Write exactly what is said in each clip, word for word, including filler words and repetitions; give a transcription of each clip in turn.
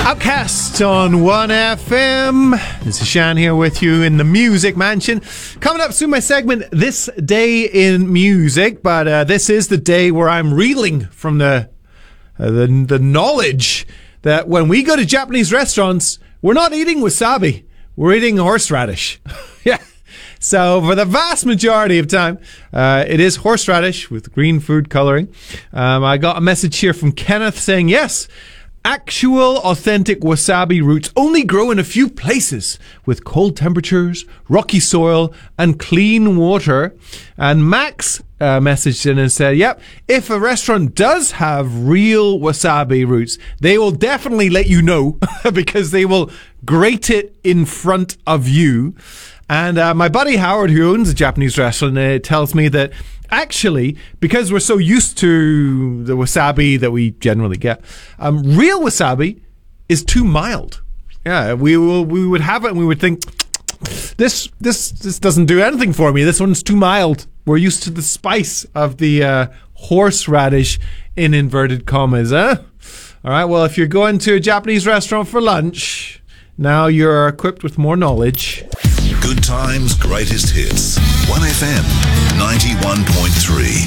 Outcast on one F M. This is Shan here with you in the Music Mansion. Coming up soon, my segment, This Day in Music. But uh, this is the day where I'm reeling from the, uh, the the knowledge that when we go to Japanese restaurants, we're not eating wasabi. We're eating horseradish. Yeah. So for the vast majority of time, uh, it is horseradish with green food coloring. Um, I got a message here from Kenneth saying, yes, actual authentic wasabi roots only grow in a few places with cold temperatures, rocky soil, and clean water. And Max uh, messaged in and said, yep, if a restaurant does have real wasabi roots, they will definitely let you know because they will grate it in front of you. And uh, my buddy Howard, who owns a Japanese restaurant, uh, tells me that actually, because we're so used to the wasabi that we generally get, um, real wasabi is too mild. Yeah, we will we would have it and we would think, this this this doesn't do anything for me. This one's too mild. We're used to the spice of the uh, horseradish in inverted commas. Huh? All right. Well, if you're going to a Japanese restaurant for lunch, now you're equipped with more knowledge. Good times, greatest hits. one F M ninety-one point three.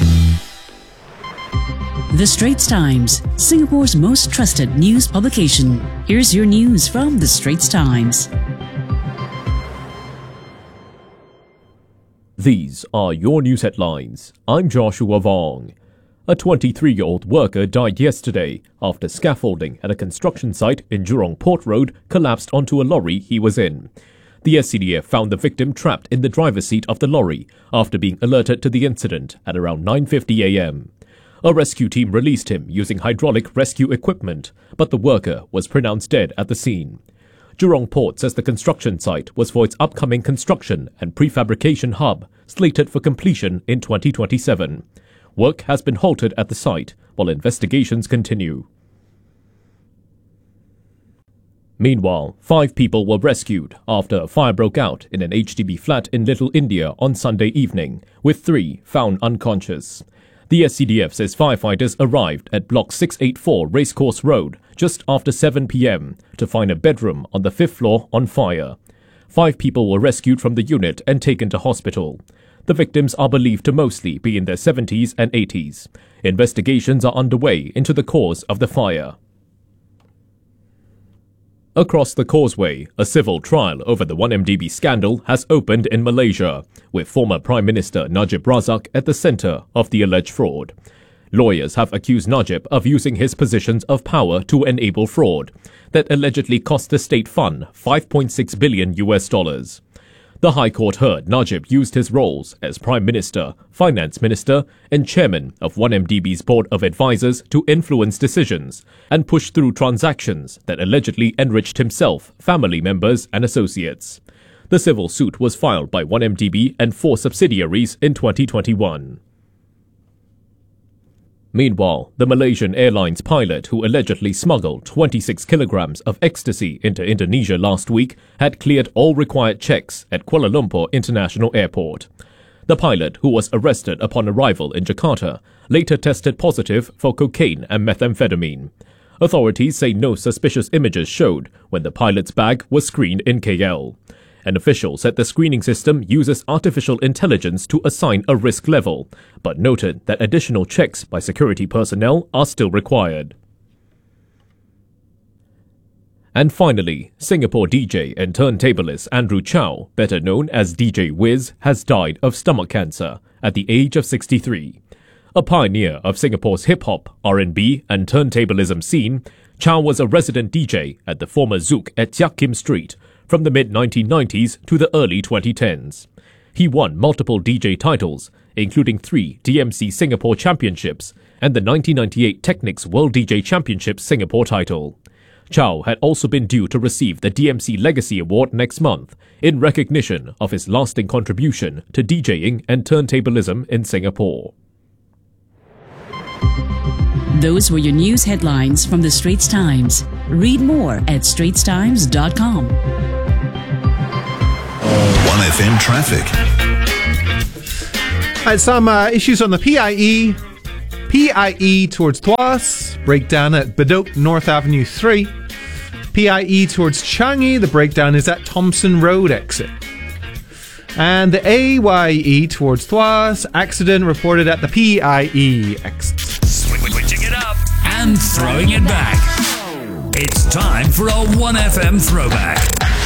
The Straits Times, Singapore's most trusted news publication. Here's your news from The Straits Times. These are your news headlines. I'm Joshua Vong. A twenty-three-year-old worker died yesterday after scaffolding at a construction site in Jurong Port Road collapsed onto a lorry he was in. The S C D F found the victim trapped in the driver's seat of the lorry after being alerted to the incident at around nine fifty a.m. A rescue team released him using hydraulic rescue equipment, but the worker was pronounced dead at the scene. Jurong Port says the construction site was for its upcoming construction and prefabrication hub, slated for completion in twenty twenty-seven. Work has been halted at the site while investigations continue. Meanwhile, five people were rescued after a fire broke out in an H D B flat in Little India on Sunday evening, with three found unconscious. The S C D F says firefighters arrived at Block six eighty-four Racecourse Road just after seven p.m. to find a bedroom on the fifth floor on fire. Five people were rescued from the unit and taken to hospital. The victims are believed to mostly be in their seventies and eighties. Investigations are underway into the cause of the fire. Across the causeway, a civil trial over the one M D B scandal has opened in Malaysia, with former Prime Minister Najib Razak at the centre of the alleged fraud. Lawyers have accused Najib of using his positions of power to enable fraud that allegedly cost the state fund five point six billion U S dollars. The High Court heard Najib used his roles as Prime Minister, Finance Minister and Chairman of one M D B's Board of Advisors to influence decisions and push through transactions that allegedly enriched himself, family members and associates. The civil suit was filed by one M D B and four subsidiaries in twenty twenty-one. Meanwhile, the Malaysian Airlines pilot who allegedly smuggled twenty-six kilograms of ecstasy into Indonesia last week had cleared all required checks at Kuala Lumpur International Airport. The pilot, who was arrested upon arrival in Jakarta, later tested positive for cocaine and methamphetamine. Authorities say no suspicious images showed when the pilot's bag was screened in K L. An official said the screening system uses artificial intelligence to assign a risk level, but noted that additional checks by security personnel are still required. And finally, Singapore D J and turntablist Andrew Chow, better known as D J Wiz, has died of stomach cancer at the age of sixty-three. A pioneer of Singapore's hip-hop, R and B and turntablism scene, Chow was a resident D J at the former Zouk at Jiak Kim Street from the mid nineteen nineties to the early twenty tens. He won multiple D J titles, including three D M C Singapore Championships and the nineteen ninety-eight Technics World D J Championship Singapore title. Chow had also been due to receive the D M C Legacy Award next month in recognition of his lasting contribution to DJing and turntablism in Singapore. Those were your news headlines from The Straits Times. Read more at straits times dot com. one F M traffic. All right, some uh, issues on the P I E. P I E towards Tuas, breakdown at Bedok North Avenue three. P I E towards Changi, the breakdown is at Thompson Road exit. And the A Y E towards Thwas, accident reported at the P I E exit. Switching it up and throwing it back. It's time for a one F M throwback.